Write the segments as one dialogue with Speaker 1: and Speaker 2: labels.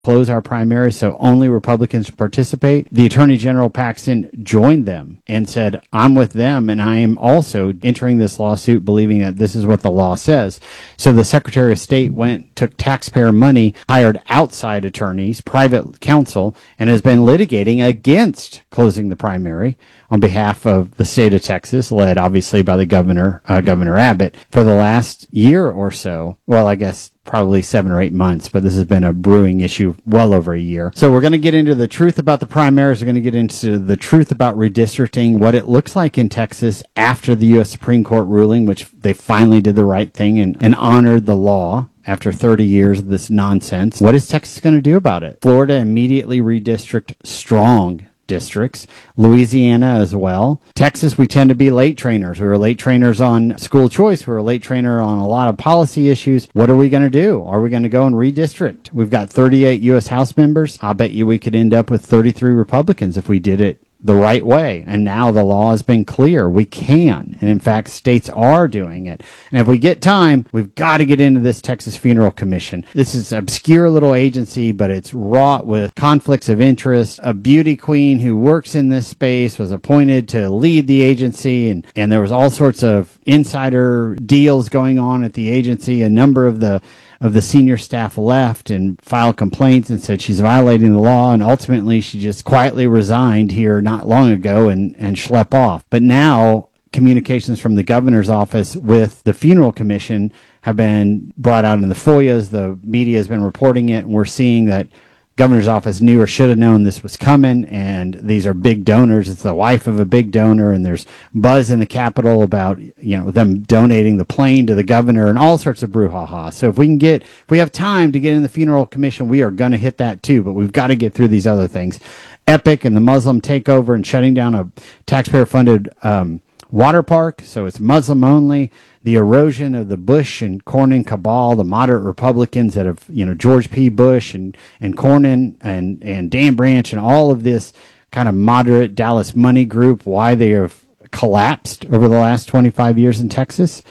Speaker 1: close our primaries so only Republicans participate. The Attorney General Paxton joined them and said, I'm with them, and I am also entering this lawsuit believing that this is what the law says. So the Secretary of State took taxpayer money, hired outside attorneys, private counsel, and has been litigating against closing the primary on behalf of the state of Texas, led obviously by the governor, Governor Abbott, for the last year or so. Well, I guess probably 7 or 8 months, but this has been a brewing issue well over a year. So we're going to get into the truth about the primaries. We're going to get into the truth about redistricting, what it looks like in Texas after the U.S. Supreme Court ruling, which they finally did the right thing and honored the law after 30 years of this nonsense. What is Texas going to do about it? Florida immediately redistrict strong districts, Louisiana as well. Texas, we tend to be late trainers. We were late trainers on school choice. We were a late trainer on a lot of policy issues. What are we going to do? Are we going to go and redistrict? We've got 38 U.S. House members. I bet you we could end up with 33 Republicans if we did it the right way. And now the law has been clear. We can. And in fact, states are doing it. And if we get time, we've got to get into this Texas Funeral Commission. This is an obscure little agency, but it's wrought with conflicts of interest. A beauty queen who works in this space was appointed to lead the agency. And there was all sorts of insider deals going on at the agency. A number of the senior staff left and filed complaints and said she's violating the law, and ultimately she just quietly resigned here not long ago and schlepp off. But now communications from the governor's office with the funeral commission have been brought out in the FOIAs. The media has been reporting it, and we're seeing that governor's office knew or should have known this was coming, and these are big donors. It's the wife of a big donor, and there's buzz in the Capitol about, them donating the plane to the governor and all sorts of brouhaha. So if we have time to get in the funeral commission, we are going to hit that too, but we've got to get through these other things. Epic and the Muslim takeover and shutting down a taxpayer-funded water park, so it's Muslim only. The erosion of the Bush and Cornyn cabal, the moderate Republicans that have, George P. Bush and Cornyn and Dan Branch and all of this kind of moderate Dallas money group, why they have collapsed over the last 25 years in Texas.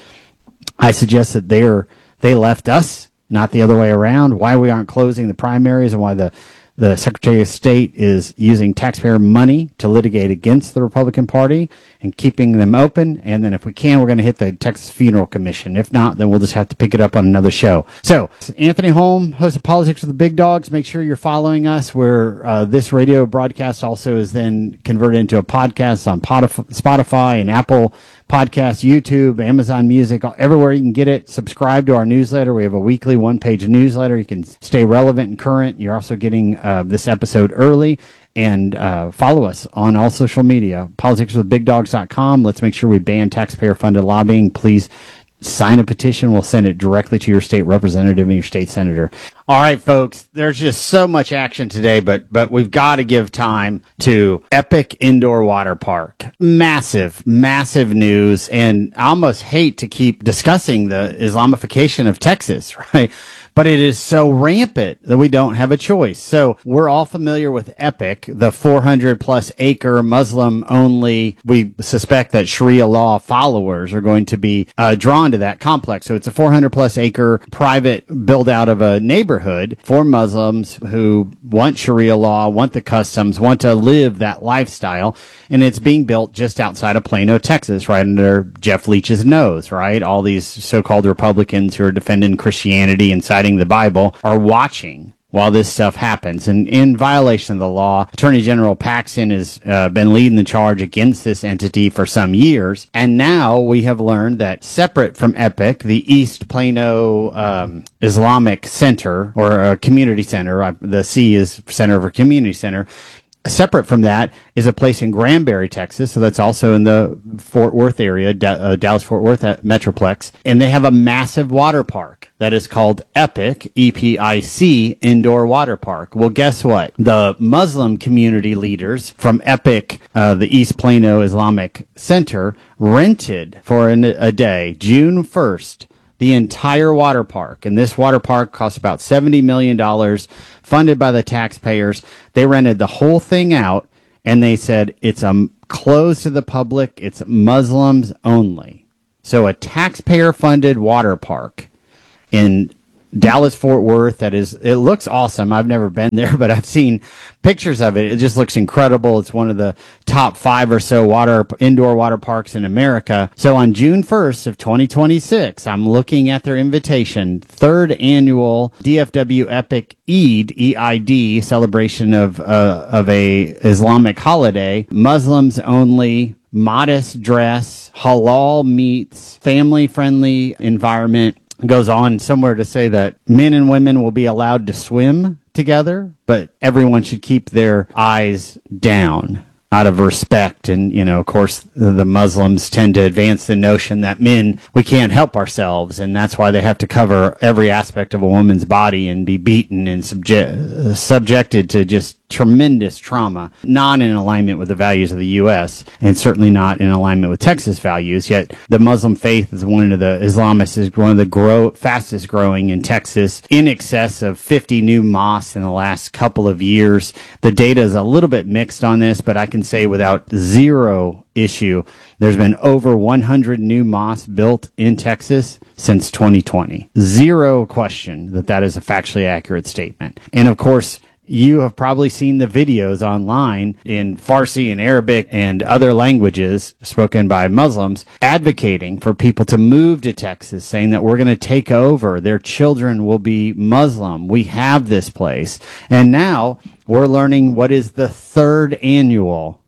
Speaker 1: I suggest that they left us, not the other way around. Why we aren't closing the primaries and why the Secretary of State is using taxpayer money to litigate against the Republican Party and keeping them open. And then if we can, we're going to hit the Texas Funeral Commission. If not, then we'll just have to pick it up on another show. So Anthony Holm, host of Politics with the Big Dogs. Make sure you're following us, where this radio broadcast also is then converted into a podcast on Spotify and Apple Podcasts, YouTube, Amazon Music, everywhere you can get it. Subscribe to our newsletter. We have a weekly one-page newsletter. You can stay relevant and current. You're also getting this episode early. And follow us on all social media, politicswithbigdogs.com. Let's make sure we ban taxpayer-funded lobbying. Please sign a petition. We'll send it directly to your state representative and your state senator. All right, folks, there's just so much action today, but we've got to give time to Epic Indoor Water Park. Massive, massive news. And I almost hate to keep discussing the Islamification of Texas, right? But it is so rampant that we don't have a choice. So we're all familiar with Epic, the 400-plus acre Muslim-only. We suspect that Sharia law followers are going to be drawn to that complex. So it's a 400-plus acre private build-out of a neighborhood for Muslims who want Sharia law, want the customs, want to live that lifestyle. And it's being built just outside of Plano, Texas, right under Jeff Leach's nose, right? All these so-called Republicans who are defending Christianity and citing the Bible are watching while this stuff happens. And in violation of the law, Attorney General Paxton has been leading the charge against this entity for some years. And now we have learned that separate from Epic, the East Plano Islamic Center, or a community center, the C is Center for Community Center, separate from that is a place in Granbury, Texas. So that's also in the Fort Worth area, Dallas-Fort Worth Metroplex. And they have a massive water park that is called Epic, EPIC, Indoor Water Park. Well, guess what? The Muslim community leaders from Epic, the East Plano Islamic Center, rented for a day, June 1st, the entire water park. And this water park costs about $70 million, funded by the taxpayers. They rented the whole thing out, and they said it's closed to the public. It's Muslims only. So a taxpayer-funded water park in Dallas Fort Worth. It looks awesome. I've never been there, but I've seen pictures of it. It just looks incredible. It's one of the top 5 or so indoor water parks in America. So on June 1st of 2026, I'm looking at their invitation, 3rd annual DFW Epic Eid, EID, celebration of a Islamic holiday, Muslims only, modest dress, halal meats, family-friendly environment. Goes on somewhere to say that men and women will be allowed to swim together, but everyone should keep their eyes down out of respect. And, of course, the Muslims tend to advance the notion that men, we can't help ourselves. And that's why they have to cover every aspect of a woman's body and be beaten and subjected to just tremendous trauma, not in alignment with the values of the U.S. and certainly not in alignment with Texas values. Yet the Muslim faith is one of the fastest growing in Texas, in excess of 50 new mosques in the last couple of years. The data is a little bit mixed on this, but I can say without zero issue, there's been over 100 new mosques built in Texas since 2020. Zero question that is a factually accurate statement. And of course, you have probably seen the videos online in Farsi and Arabic and other languages spoken by Muslims advocating for people to move to Texas, saying that we're going to take over. Their children will be Muslim. We have this place. And now we're learning what is the 3rd annual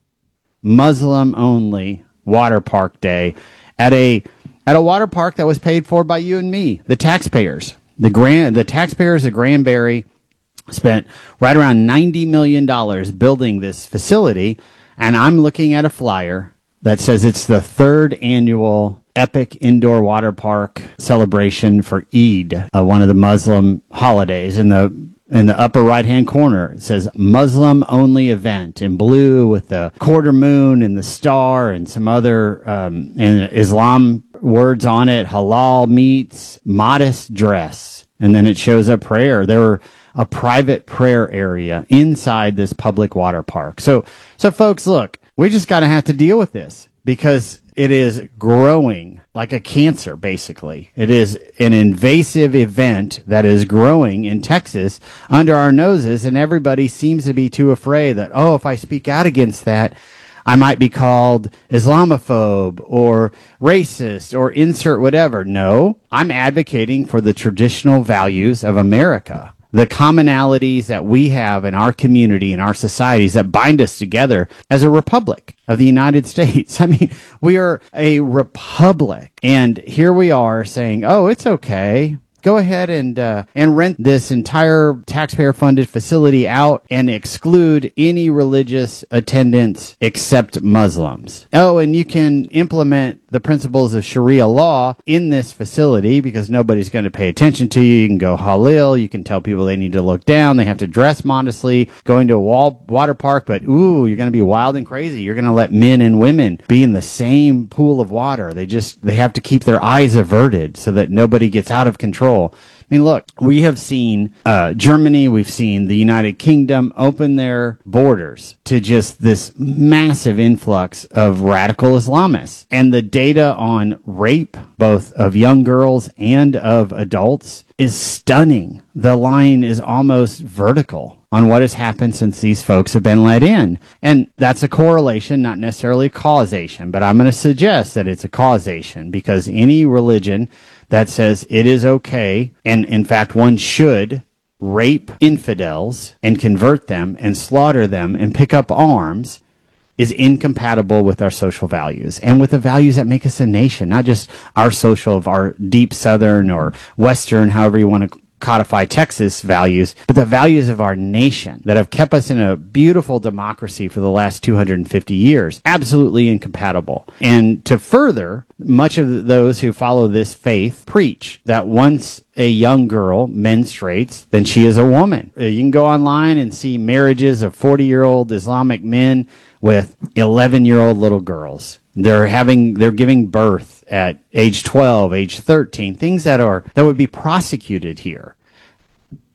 Speaker 1: Muslim-only water park day at a water park that was paid for by you and me, the taxpayers. The taxpayers of Granbury spent right around $90 million building this facility, and I'm looking at a flyer that says it's the 3rd annual Epic Indoor Water Park celebration for Eid, one of the Muslim holidays. In the upper right-hand corner, it says Muslim-only event in blue with the quarter moon and the star and some other and Islam words on it, halal meats, modest dress. And then it shows a prayer. There were a private prayer area inside this public water park. So folks, look, we just got to have to deal with this because it is growing like a cancer, basically. It is an invasive event that is growing in Texas under our noses, and everybody seems to be too afraid that, if I speak out against that, I might be called Islamophobe or racist or insert whatever. No, I'm advocating for the traditional values of America, the commonalities that we have in our community and our societies that bind us together as a republic of the United States. I mean, we are a republic, and here we are saying, it's okay. Go ahead and rent this entire taxpayer-funded facility out and exclude any religious attendance except Muslims. And you can implement the principles of Sharia law in this facility because nobody's going to pay attention to you. You can go halal. You can tell people they need to look down. They have to dress modestly. Going to a water park, but you're going to be wild and crazy. You're going to let men and women be in the same pool of water. They have to keep their eyes averted so that nobody gets out of control. I mean, look, we have seen Germany, we've seen the United Kingdom open their borders to just this massive influx of radical Islamists. And the data on rape, both of young girls and of adults, is stunning. The line is almost vertical on what has happened since these folks have been let in. And that's a correlation, not necessarily causation, but I'm going to suggest that it's a causation because any religion that says it is okay, and in fact one should rape infidels and convert them and slaughter them and pick up arms, is incompatible with our social values and with the values that make us a nation, not just our social of our deep Southern or Western, however you want to codify Texas values, but the values of our nation that have kept us in a beautiful democracy for the last 250 years. Absolutely incompatible. And to further, much of those who follow this faith preach that once a young girl menstruates, then she is a woman. You can go online and see marriages of 40-year-old Islamic men with 11-year-old little girls. They're giving birth at age 12, age 13, things that would be prosecuted here.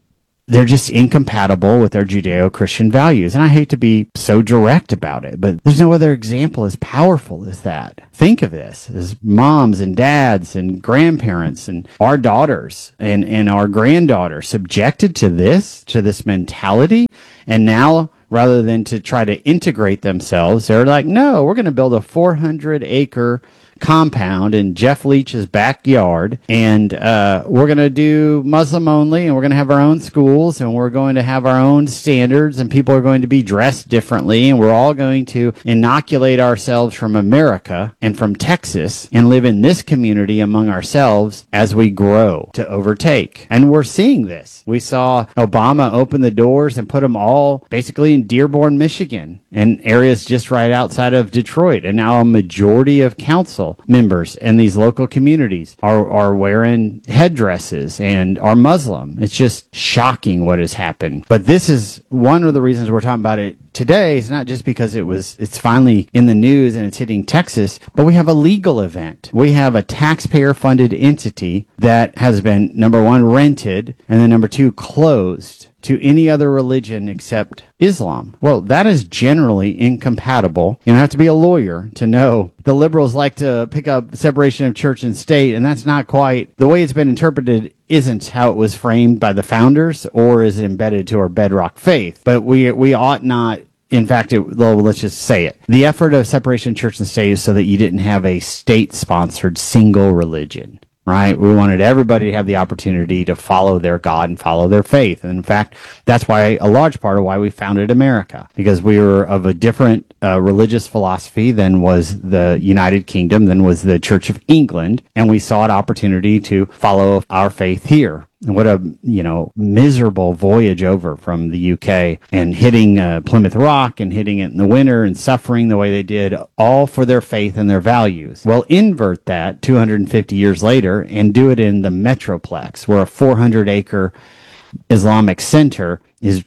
Speaker 1: they're just incompatible with our Judeo-Christian values. And I hate to be so direct about it, but there's no other example as powerful as that. Think of this as moms and dads and grandparents and our daughters and our granddaughters subjected to this mentality. And now, rather than to try to integrate themselves, they're like, no, we're going to build a 400-acre compound in Jeff Leach's backyard, and we're going to do Muslim only, and we're going to have our own schools, and we're going to have our own standards, and people are going to be dressed differently, and we're all going to inoculate ourselves from America and from Texas and live in this community among ourselves as we grow to overtake. And we're seeing this. We saw Obama open the doors and put them all basically in Dearborn, Michigan, and areas just right outside of Detroit. And now a majority of council members in these local communities are wearing headdresses and are Muslim. It's just shocking what has happened. But this is one of the reasons we're talking about it today. It's not just because it's finally in the news and it's hitting Texas, but we have a legal event. We have a taxpayer funded entity that has been, number one, rented, and then number two, closed to any other religion except Islam. Well, that is generally incompatible. You don't have to be a lawyer to know the liberals like to pick up separation of church and state, and that's not quite the way it's been interpreted. Isn't how it was framed by the founders or is embedded to our bedrock faith. But we ought not. In fact, let's just say it. The effort of separation of church and state is so that you didn't have a state-sponsored single religion. Right? We wanted everybody to have the opportunity to follow their God and follow their faith. And in fact, that's why a large part of why we founded America, because we were of a different religious philosophy than was the United Kingdom, than was the Church of England. And we saw an opportunity to follow our faith here. And what a, miserable voyage over from the UK and hitting Plymouth Rock and hitting it in the winter and suffering the way they did, all for their faith and their values. Well, invert that 250 years later and do it in the Metroplex, where a 400-acre Islamic center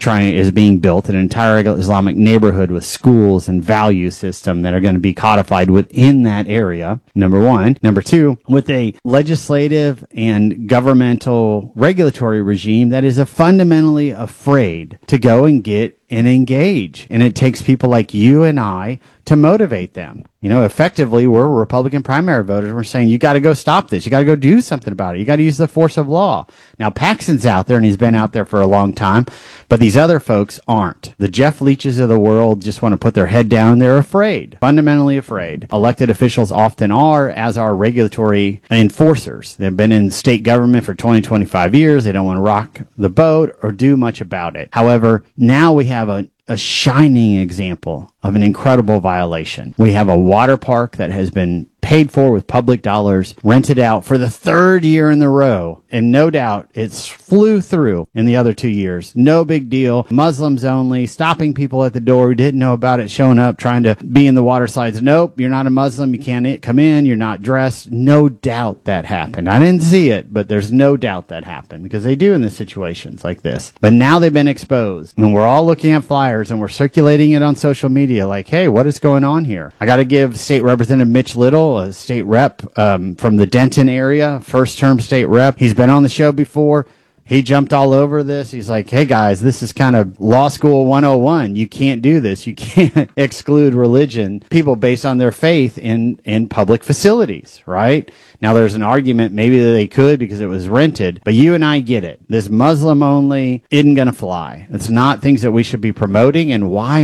Speaker 1: is being built, an entire Islamic neighborhood with schools and value system that are going to be codified within that area, number one. Number two, with a legislative and governmental regulatory regime that is fundamentally afraid to go and get and engage. And it takes people like you and I to motivate them. Effectively, we're Republican primary voters. We're saying, you got to go stop this. You got to go do something about it. You got to use the force of law. Now, Paxton's out there, and he's been out there for a long time, but these other folks aren't. The Jeff Leaches of the world just want to put their head down. They're afraid, fundamentally afraid. Elected officials often are, as are regulatory enforcers. They've been in state government for 20, 25 years. They don't want to rock the boat or do much about it. However, now we have a shining example of an incredible violation. We have a water park that has been paid for with public dollars, rented out for the third year in a row. And no doubt it's flew through in the other 2 years. No big deal. Muslims only, stopping people at the door who didn't know about it, showing up, trying to be in the water slides. Nope, you're not a Muslim. You can't come in. You're not dressed. No doubt that happened. I didn't see it, but there's no doubt that happened because they do in the situations like this. But now they've been exposed. And we're all looking at flyers and we're circulating it on social media like, hey, what is going on here? I got to give State Representative Mitch Little, a state rep from the Denton area, first-term state rep. He's been on the show before. He jumped all over this. He's like, hey, guys, this is kind of law school 101. You can't do this. You can't exclude religion, people based on their faith in public facilities, right? Now, there's an argument maybe that they could because it was rented, but you and I get it. This Muslim only isn't going to fly. It's not things that we should be promoting. And why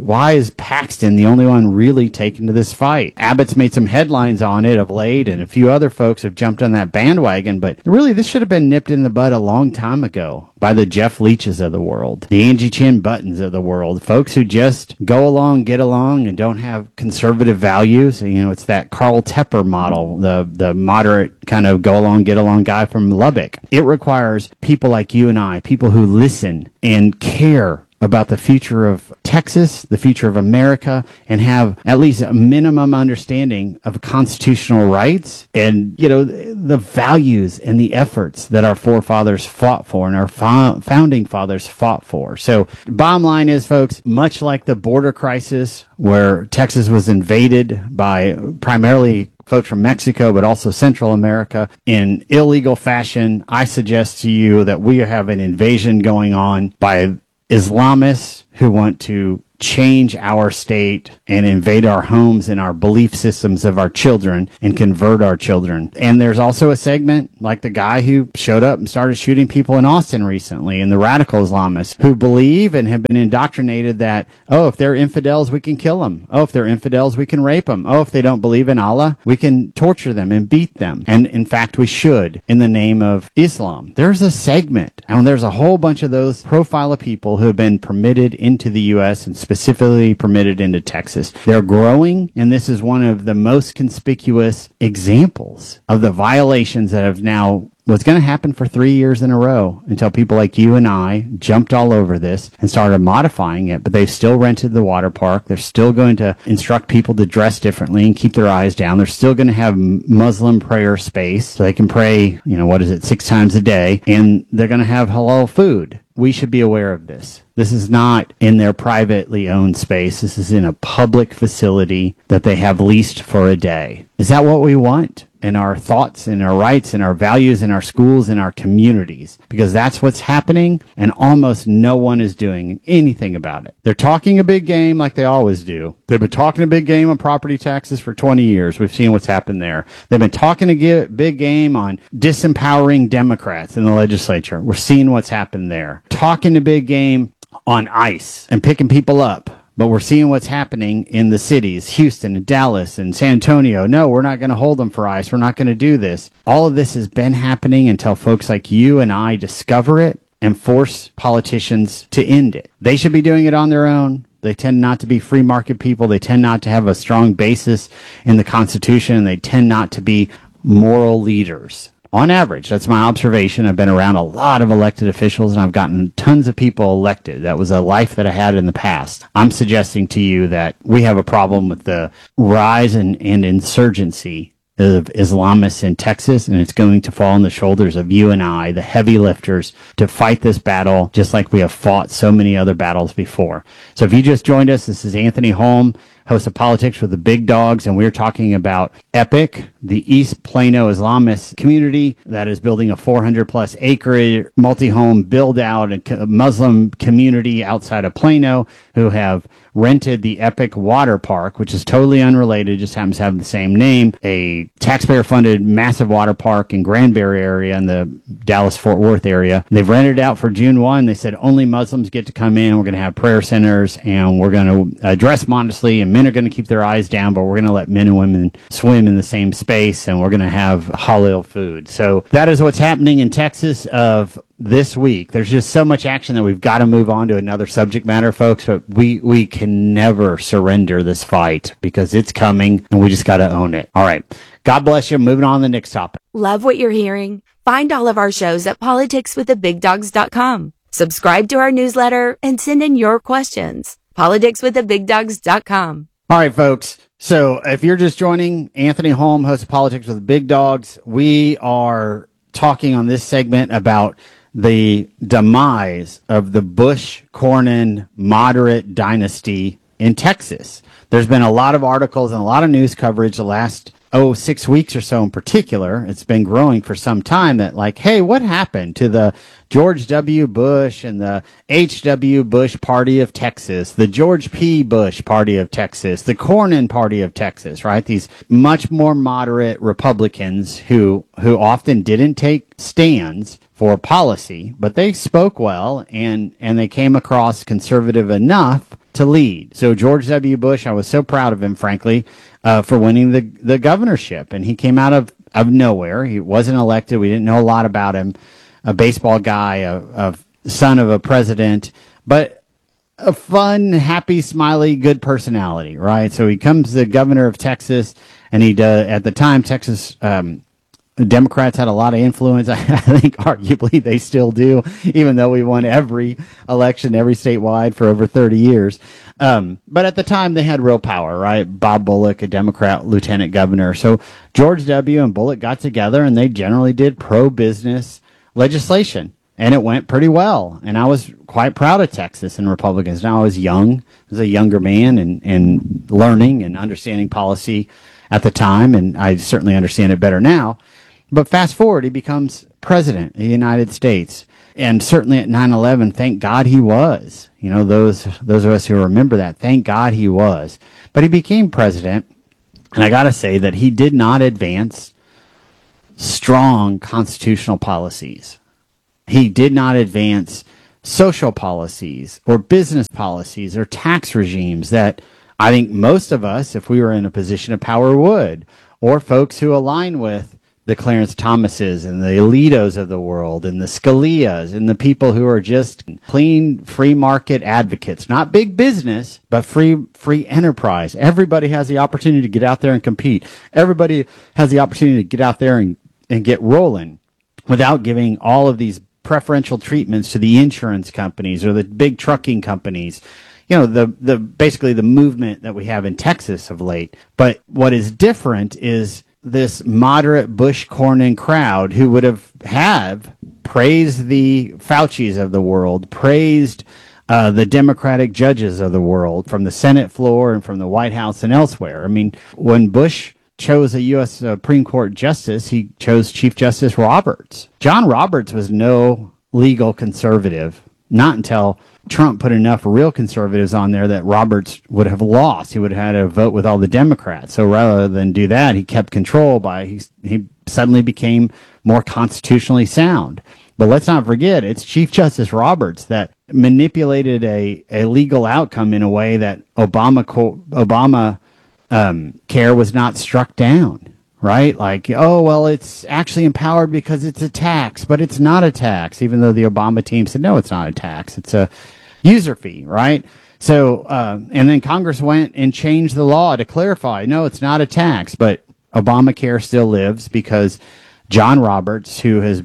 Speaker 1: is Paxton the only one really taken to this fight? Abbott's made some headlines on it of late, and a few other folks have jumped on that bandwagon, but really this should have been nipped in the bud a long time ago by the Jeff Leaches of the world, the Angie Chin Buttons of the world, folks who just go along, get along, and don't have conservative values. It's that Carl Tepper model, the moderate kind of go along, get along guy from Lubbock. It requires people like you and I, people who listen and care about the future of Texas, the future of America, and have at least a minimum understanding of constitutional rights and, the values and the efforts that our forefathers fought for and our founding fathers fought for. So bottom line is, folks, much like the border crisis where Texas was invaded by primarily folks from Mexico, but also Central America in illegal fashion. I suggest to you that we have an invasion going on by Islamists who want to change our state and invade our homes and our belief systems of our children and convert our children. And there's also a segment like the guy who showed up and started shooting people in Austin recently, and the radical Islamists who believe and have been indoctrinated that, oh, if they're infidels, we can kill them. Oh, if they're infidels, we can rape them. Oh, if they don't believe in Allah, we can torture them and beat them. And in fact, we should in the name of Islam. There's a segment, and there's a whole bunch of those profile of people who have been permitted into the U.S. and specifically permitted into Texas. They're growing, and this is one of the most conspicuous examples of the violations that have now what's going to happen for 3 years in a row until people like you and I jumped all over this and started modifying it, but they've still rented the water park. They're still going to instruct people to dress differently and keep their eyes down. They're still going to have Muslim prayer space so they can pray, 6 times a day, and they're going to have halal food. We should be aware of this. This is not in their privately owned space. This is in a public facility that they have leased for a day. Is that what we want? In our thoughts and our rights and our values in our schools and our communities? Because that's what's happening, and almost no one is doing anything about it. They're talking a big game like they always do. They've been talking a big game on property taxes for 20 years. We've seen what's happened there. They've been talking a big game on disempowering Democrats in the legislature. We're seeing what's happened there. Talking a big game on ICE and picking people up. But we're seeing what's happening in the cities, Houston and Dallas and San Antonio. No, we're not going to hold them for ICE. We're not going to do this. All of this has been happening until folks like you and I discover it and force politicians to end it. They should be doing it on their own. They tend not to be free market people. They tend not to have a strong basis in the Constitution, and they tend not to be moral leaders. On average, that's my observation. I've been around a lot of elected officials, and I've gotten tons of people elected. That was a life that I had in the past. I'm suggesting to you that we have a problem with the rise and insurgency of Islamists in Texas, and it's going to fall on the shoulders of you and I, the heavy lifters, to fight this battle just like we have fought so many other battles before. So if you just joined us, this is Anthony Holm, host of Politics with the Big Dogs, and we're talking about EPIC, the East Plano Islamist community that is building a 400-plus acre multi-home build-out and Muslim community outside of Plano who have rented the EPIC Water Park, which is totally unrelated, just happens to have the same name, a taxpayer-funded massive water park in Granbury area in the Dallas-Fort Worth area. They've rented it out for June 1. They said only Muslims get to come in. We're going to have prayer centers, and we're going to dress modestly, and men are going to keep their eyes down, but we're going to let men and women swim in the same space, and we're going to have halal food. So that is what's happening in Texas of this week. There's just so much action that we've got to move on to another subject matter, folks, but we can never surrender this fight because it's coming, and we just got to own it. All right. God bless you. Moving on to the next topic.
Speaker 2: Love what you're hearing? Find all of our shows at politicswiththebigdogs.com. Subscribe to our newsletter and send in your questions. politicswiththebigdogs.com.
Speaker 1: All right, folks. So if you're just joining, Anthony Holm, host of Politics with the Big Dogs, we are talking on this segment about the demise of the Bush-Cornyn moderate dynasty in Texas. There's been a lot of articles and a lot of news coverage the last 6 weeks or so in particular. It's been growing for some time that like, hey, what happened to the George W. Bush and the H.W. Bush Party of Texas, the George P. Bush Party of Texas, the Cornyn Party of Texas, right? These much more moderate Republicans who often didn't take stands for policy, but they spoke well and they came across conservative enough to lead. So George W. Bush, I was so proud of him, frankly, for winning the governorship. And he came out of nowhere. He wasn't elected. We didn't know a lot about him. A baseball guy, a son of a president, but a fun, happy, smiley, good personality, right? So he comes the governor of Texas, and he does, at the time, Texas Democrats had a lot of influence. I think arguably they still do, even though we won every election, every statewide for over 30 years. But at the time they had real power, right? Bob Bullock, a Democrat lieutenant governor. So George W. and Bullock got together and they generally did pro-business legislation. And it went pretty well. And I was quite proud of Texas and Republicans. Now I was young, I was a younger man and learning and understanding policy at the time, and I certainly understand it better now. But fast forward, he becomes president of the United States. And certainly at 9/11, thank God he was. You know, those of us who remember that, thank God he was. But he became president, and I got to say that he did not advance strong constitutional policies. He did not advance social policies or business policies or tax regimes that I think most of us, if we were in a position of power, would, or folks who align with the Clarence Thomases and the Alitos of the world and the Scalias and the people who are just clean free market advocates, not big business, but free enterprise. Everybody has the opportunity to get out there and compete. Everybody has the opportunity to get out there and get rolling without giving all of these preferential treatments to the insurance companies or the big trucking companies. You know, the basically the movement that we have in Texas of late. But what is different is this moderate Bush Cornyn crowd who would have praised the Faucis of the world, praised the Democratic judges of the world from the Senate floor and from the White House and elsewhere. I mean, when Bush chose a U.S. Supreme Court justice, he chose Chief Justice Roberts. John Roberts was no legal conservative, not until Trump put enough real conservatives on there that Roberts would have lost. He would have had to vote with all the Democrats. So rather than do that, he kept control he suddenly became more constitutionally sound. But let's not forget, it's Chief Justice Roberts that manipulated a legal outcome in a way that Obama care was not struck down. Right? Like, oh, well, it's actually empowered because it's a tax, but it's not a tax, even though the Obama team said, no, it's not a tax. It's a user fee, right? So, and then Congress went and changed the law to clarify, no, it's not a tax, but Obamacare still lives because John Roberts,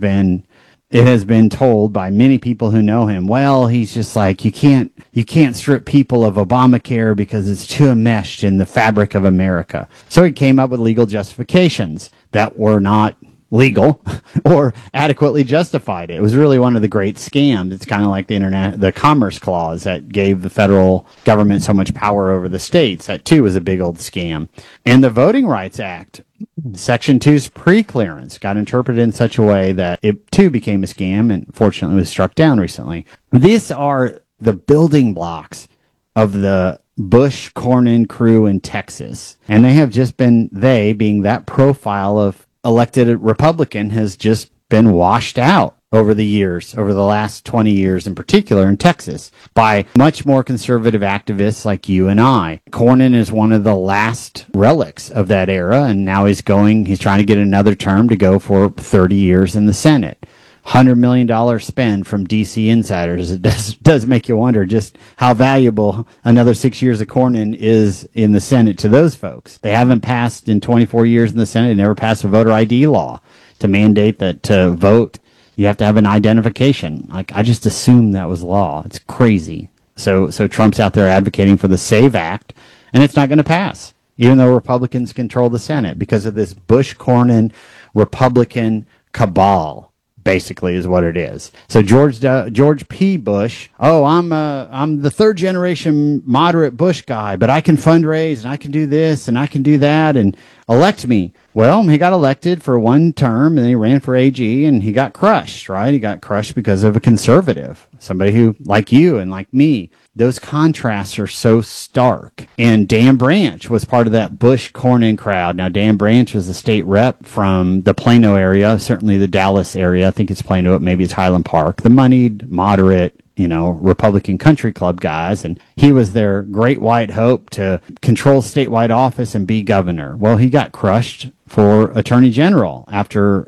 Speaker 1: it has been told by many people who know him, well, he's just like, you can't strip people of Obamacare because it's too enmeshed in the fabric of America. So he came up with legal justifications that were not legal or adequately justified. It was really one of the great scams. It's kind of like the Commerce Clause that gave the federal government so much power over the states. That too was a big old scam. And the Voting Rights Act, Section 2's pre-clearance, got interpreted in such a way that it too became a scam and fortunately was struck down recently. These are the building blocks of the Bush-Cornyn crew in Texas. And they have just been, being that profile of elected Republican, has just been washed out over the years, over the last 20 years in particular in Texas, by much more conservative activists like you and I. Cornyn is one of the last relics of that era, and now he's trying to get another term to go for 30 years in the Senate. $100 million spend from DC insiders. It does make you wonder just how valuable another 6 years of Cornyn is in the Senate to those folks. They haven't passed in 24 years in the Senate, never passed a voter ID law to mandate that to vote you have to have an identification. Like, I just assumed that was law. It's crazy. So Trump's out there advocating for the SAVE Act, and it's not going to pass, even though Republicans control the Senate, because of this Bush-Cornyn Republican cabal. Basically is what it is. So George P. Bush, I'm the third generation moderate Bush guy, but I can fundraise and I can do this and I can do that and elect me. Well, he got elected for one term and then he ran for AG and he got crushed, right? He got crushed because of a conservative, somebody who, like you and like me, those contrasts are so stark. And Dan Branch was part of that Bush-Cornyn crowd. Now, Dan Branch was a state rep from the Plano area, certainly the Dallas area. I think it's Plano, maybe it's Highland Park. The moneyed, moderate, Republican country club guys. And he was their great white hope to control statewide office and be governor. Well, he got crushed for attorney general after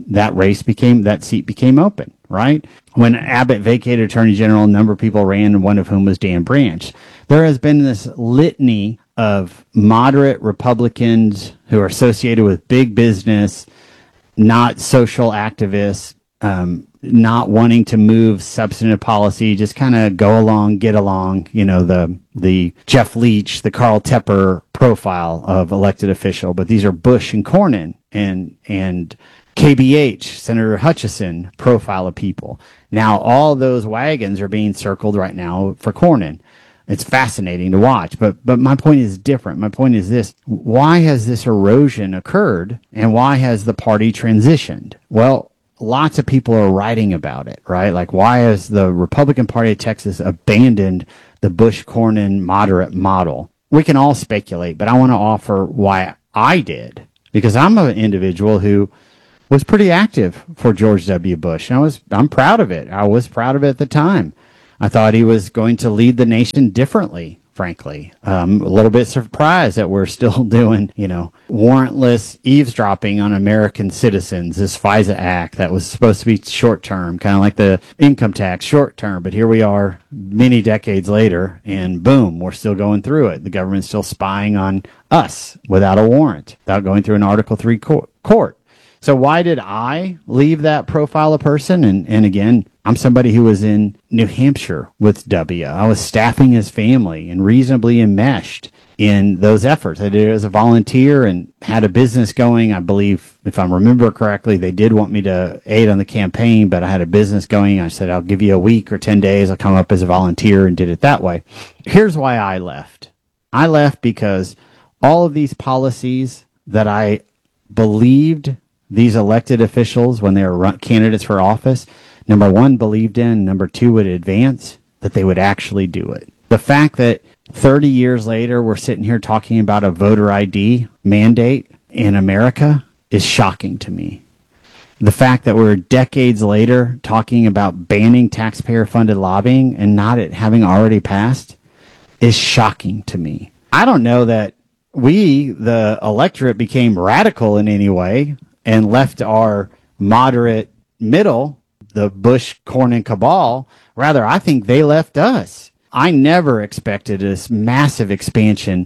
Speaker 1: that seat became open, right? When Abbott vacated attorney general, a number of people ran, one of whom was Dan Branch. There has been this litany of moderate Republicans who are associated with big business, not social activists, not wanting to move substantive policy, just kind of go along, get along, the Jeff Leach, the Carl Tepper profile of elected official. But these are Bush and Cornyn and KBH, Senator Hutchison profile of people. Now, all those wagons are being circled right now for Cornyn. It's fascinating to watch, but my point is different. My point is this: why has this erosion occurred, and why has the party transitioned? Well, lots of people are writing about it, right? Like, why has the Republican Party of Texas abandoned the Bush-Cornyn moderate model? We can all speculate, but I want to offer why I did, because I'm an individual who was pretty active for George W. Bush, and I'm proud of it. I was proud of it at the time. I thought he was going to lead the nation differently, frankly. A little bit surprised that we're still doing, warrantless eavesdropping on American citizens, this FISA Act that was supposed to be short-term, kind of like the income tax, short-term. But here we are many decades later, and boom, we're still going through it. The government's still spying on us without a warrant, without going through an Article III court. So why did I leave that profile of person? And again, I'm somebody who was in New Hampshire with W. I was staffing his family and reasonably enmeshed in those efforts. I did it as a volunteer and had a business going. I believe, if I remember correctly, they did want me to aid on the campaign, but I had a business going. I said, I'll give you a week or 10 days. I'll come up as a volunteer, and did it that way. Here's why I left. I left because all of these policies that I believed these elected officials, when they were candidates for office, number one, believed in, number two, would advance, that they would actually do it. The fact that 30 years later, we're sitting here talking about a voter ID mandate in America is shocking to me. The fact that we're decades later talking about banning taxpayer-funded lobbying and not it having already passed is shocking to me. I don't know that we, the electorate, became radical in any way and left our moderate middle, the Bush-Cornyn cabal. Rather, I think they left us. I never expected this massive expansion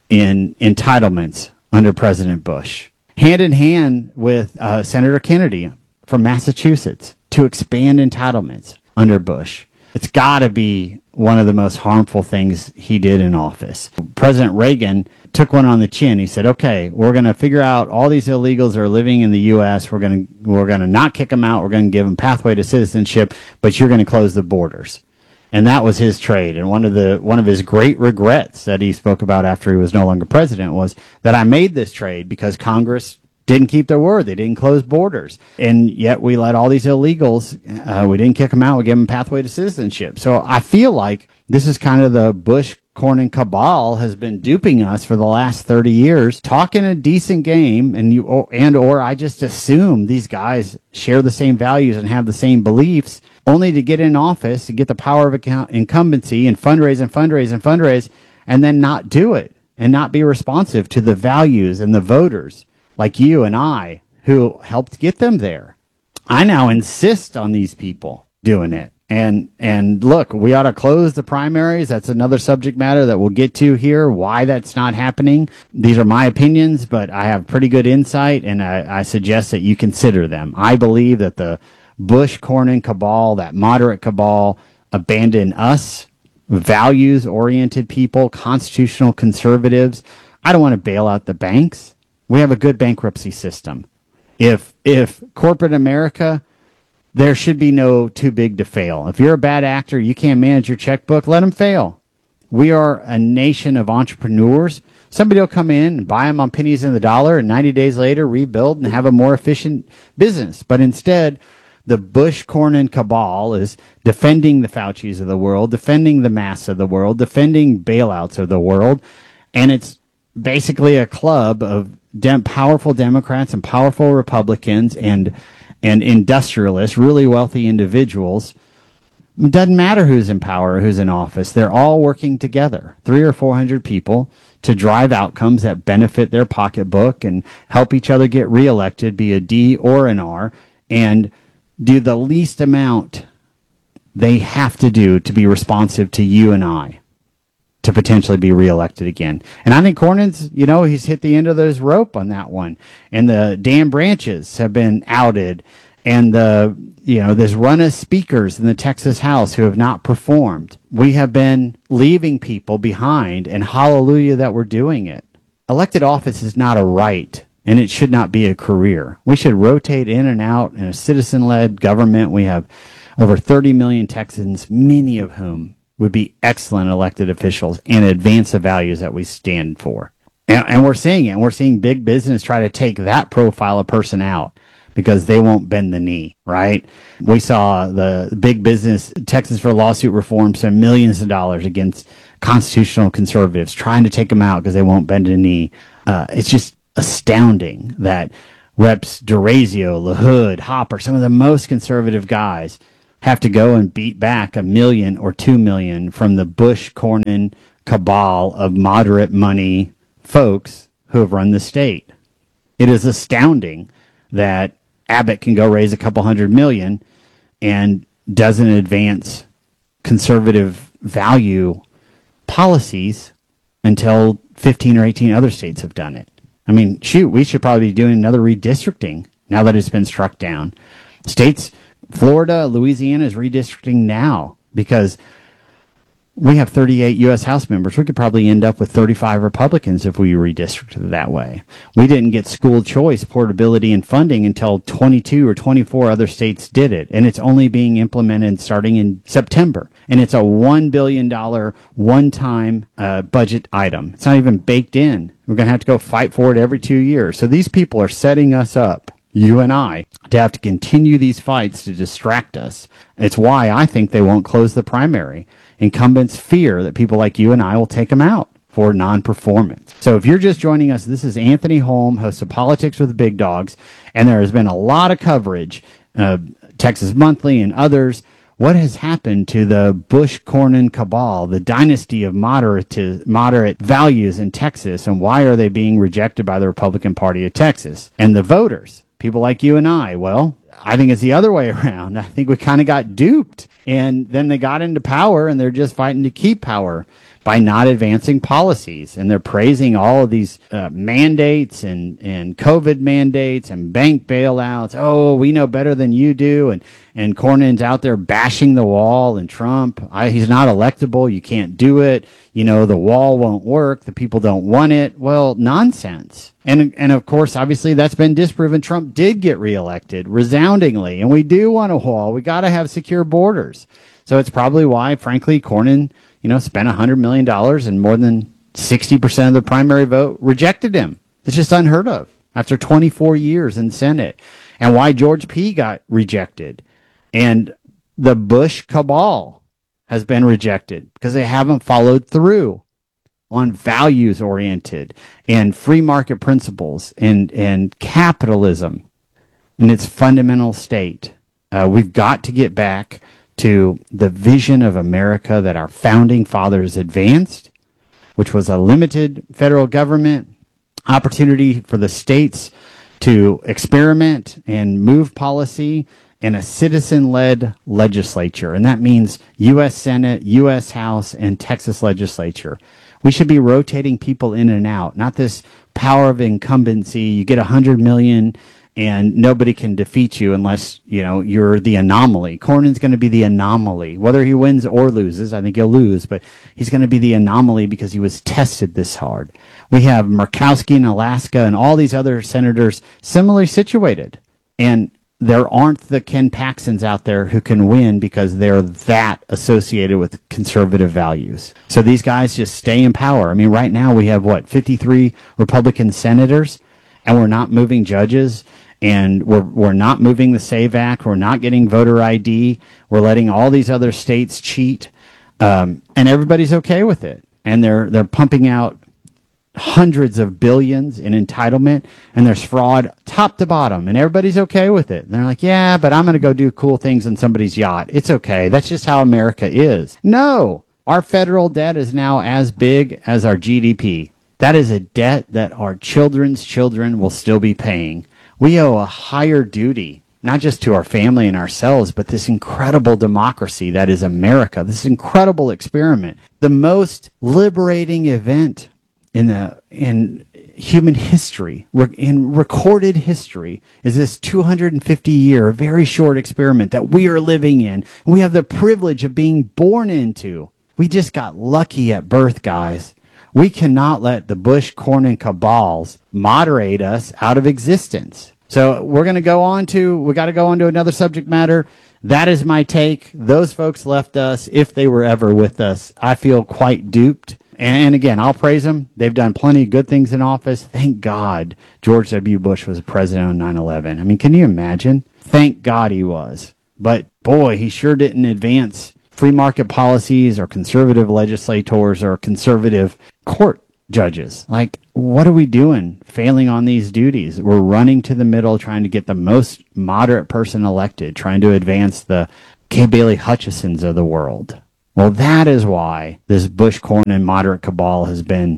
Speaker 1: in entitlements under President Bush. Hand in hand with Senator Kennedy from Massachusetts to expand entitlements under Bush. It's got to be one of the most harmful things he did in office. President Reagan took one on the chin. He said, okay, we're going to figure out all these illegals that are living in the U.S. We're going to not kick them out. We're going to give them pathway to citizenship, but you're going to close the borders. And that was his trade. And one of his great regrets that he spoke about after he was no longer president was that I made this trade because Congress didn't keep their word. They didn't close borders. And yet we let all these illegals, we didn't kick them out. We gave them pathway to citizenship. So I feel like this is kind of the Bush-Cornyn cabal has been duping us for the last 30 years, talking a decent game, or I just assume these guys share the same values and have the same beliefs, only to get in office and get the power of incumbency and fundraise, and then not do it and not be responsive to the values and the voters like you and I who helped get them there. I now insist on these people doing it. And look, we ought to close the primaries. That's another subject matter that we'll get to here, why that's not happening. These are my opinions, but I have pretty good insight, and I suggest that you consider them. I believe that the Bush-Cornyn cabal, that moderate cabal, abandoned us, values-oriented people, constitutional conservatives. I don't want to bail out the banks. We have a good bankruptcy system. If corporate America, there should be no too big to fail. If you're a bad actor, you can't manage your checkbook, let them fail. We are a nation of entrepreneurs. Somebody will come in and buy them on pennies in the dollar, and 90 days later rebuild and have a more efficient business. But instead, the Bush-Cornyn cabal is defending the Faucis of the world, defending the masks of the world, defending bailouts of the world, and it's basically a club of powerful Democrats and powerful Republicans and industrialists, really wealthy individuals. It doesn't matter who's in power or who's in office. They're all working together, 300 or 400 people, to drive outcomes that benefit their pocketbook and help each other get reelected, be a D or an R, and do the least amount they have to do to be responsive to you and I to potentially be reelected again. And I think Cornyn's, he's hit the end of his rope on that one. And the Dan Branches have been outed. And there's run of speakers in the Texas House who have not performed. We have been leaving people behind, and hallelujah that we're doing it. Elected office is not a right, and it should not be a career. We should rotate in and out in a citizen-led government. We have over 30 million Texans, many of whom would be excellent elected officials and advance the values that we stand for. And we're seeing it. And we're seeing big business try to take that profile of person out because they won't bend the knee, right? We saw the big business, Texas for lawsuit reform, spend millions of dollars against constitutional conservatives, trying to take them out because they won't bend a knee. It's just astounding that Reps DeRazio, LaHood, Hopper, some of the most conservative guys have to go and beat back $1 million or $2 million from the Bush-Cornyn cabal of moderate money folks who have run the state. It is astounding that Abbott can go raise a couple $100 million and doesn't advance conservative value policies until 15 or 18 other states have done it. I mean, shoot, we should probably be doing another redistricting now that it's been struck down. States, Florida, Louisiana is redistricting now because we have 38 U.S. House members. We could probably end up with 35 Republicans if we redistricted that way. We didn't get school choice, portability, and funding until 22 or 24 other states did it. And it's only being implemented starting in September. And it's a $1 billion one-time budget item. It's not even baked in. We're going to have to go fight for it every 2 years. So these people are setting us up, you and I, to have to continue these fights to distract us. It's why I think they won't close the primary. Incumbents fear that people like you and I will take them out for non-performance. So if you're just joining us, this is Anthony Holm, host of Politics with the Big Dogs, and there has been a lot of coverage, Texas Monthly and others. What has happened to the Bush-Cornyn cabal, the dynasty of moderate values in Texas, and why are they being rejected by the Republican Party of Texas? And the voters, people like you and I, well, I think it's the other way around. I think we kind of got duped. And then they got into power, and they're just fighting to keep power by not advancing policies. And they're praising all of these mandates and COVID mandates and bank bailouts. Oh, we know better than you do. And Cornyn's out there bashing the wall and Trump. He's not electable. You can't do it. You know, the wall won't work. The people don't want it. Well, nonsense. And of course, obviously, that's been disproven. Trump did get reelected resoundingly. And we do want a wall. We got to have secure borders. So it's probably why, frankly, Cornyn, spent $100 million and more than 60% of the primary vote rejected him. It's just unheard of after 24 years in Senate. And why George P. got rejected. And the Bush cabal has been rejected because they haven't followed through on values-oriented and free market principles and capitalism in its fundamental state. We've got to get back to the vision of America that our founding fathers advanced, which was a limited federal government, opportunity for the states to experiment and move policy, and a citizen-led legislature. And that means U.S. Senate, U.S. House, and Texas legislature. We should be rotating people in and out, not this power of incumbency. You get $100 million and nobody can defeat you unless, you're the anomaly. Cornyn's going to be the anomaly. Whether he wins or loses, I think he'll lose, but he's going to be the anomaly because he was tested this hard. We have Murkowski in Alaska and all these other senators similarly situated. And there aren't the Ken Paxtons out there who can win because they're that associated with conservative values. So these guys just stay in power. I mean, right now we have, 53 Republican senators, and we're not moving judges, and we're not moving the SAVE Act. We're not getting voter ID. We're letting all these other states cheat, and everybody's okay with it. And they're pumping out hundreds of billions in entitlement, and there's fraud top to bottom, and everybody's okay with it. And they're like, yeah, but I'm going to go do cool things on somebody's yacht. It's okay. That's just how America is. No, our federal debt is now as big as our GDP. That is a debt that our children's children will still be paying. We owe a higher duty, not just to our family and ourselves, but this incredible democracy that is America, this incredible experiment, the most liberating event in human history, in recorded history, is this 250-year, very short experiment that we are living in. We have the privilege of being born into. We just got lucky at birth, guys. We cannot let the Bush-Cornyn cabals moderate us out of existence. So we got to go on to another subject matter. that is my take. Those folks left us, if they were ever with us. I feel quite duped. And again, I'll praise them. They've done plenty of good things in office. Thank God George W. Bush was president on 9/11. I mean, can you imagine? Thank God he was. But boy, he sure didn't advance free market policies or conservative legislators or conservative court judges. Like, what are we doing failing on these duties? We're running to the middle, trying to get the most moderate person elected, trying to advance the Kay Bailey Hutchisons of the world. Well, that is why this Bush, Cornyn moderate cabal has been